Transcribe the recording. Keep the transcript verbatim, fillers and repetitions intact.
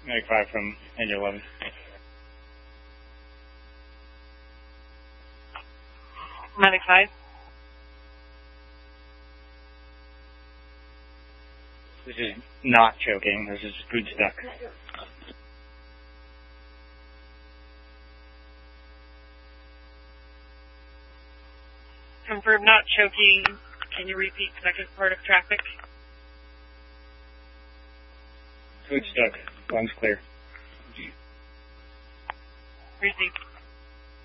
Medic five from engine eleven. Medic five. This is not choking. This is food stuck. Confirm not choking. Can you repeat second part of traffic? Food stuck. Lungs clear. Receive.